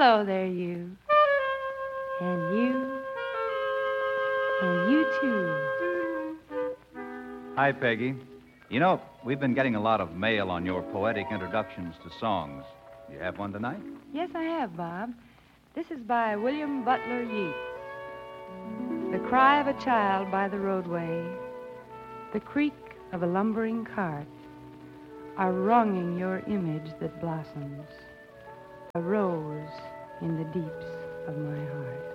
Hello there, you. And you. And you, too. Hi, Peggy. You know, we've been getting a lot of mail on your poetic introductions to songs. You have one tonight? Yes, I have, Bob. This is by William Butler Yeats. The cry of a child by the roadway, the creak of a lumbering cart are wronging your image that blossoms, a rose in the deeps of my heart.